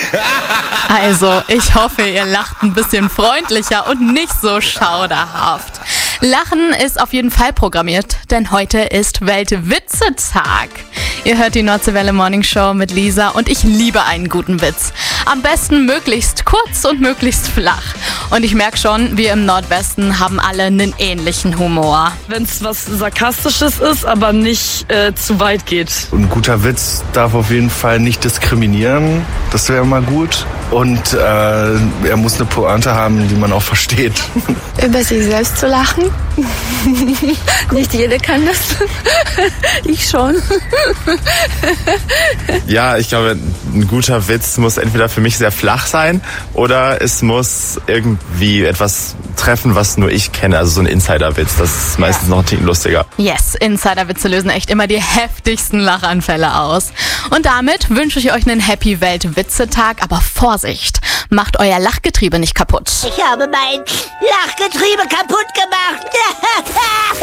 Also, ich hoffe, ihr lacht ein bisschen freundlicher und nicht so schauderhaft. Lachen ist auf jeden Fall programmiert, denn heute ist Weltwitzetag. Ihr hört die Nordseewelle Morning Show mit Lisa und ich liebe einen guten Witz. Am besten möglichst kurz und möglichst flach. Und ich merke schon, wir im Nordwesten haben alle einen ähnlichen Humor. Wenn es was Sarkastisches ist, aber nicht zu weit geht. Ein guter Witz darf auf jeden Fall nicht diskriminieren. Das wäre mal gut. Und er muss eine Pointe haben, die man auch versteht. Über sich selbst zu lachen. Nicht jeder kann das. Ich schon. Ja, ich glaube, ein guter Witz muss entweder für mich sehr flach sein oder es muss irgendwie etwas treffen, was nur ich kenne. Also so ein Insider-Witz, das ist meistens noch ein Ticken lustiger. Yes, Insider-Witze lösen echt immer die heftigsten Lachanfälle aus. Und damit wünsche ich euch einen Happy Weltwitzetag, aber Vorsicht, macht euer Lachgetriebe nicht kaputt. Ich habe mein Lachgetriebe kaputt gemacht.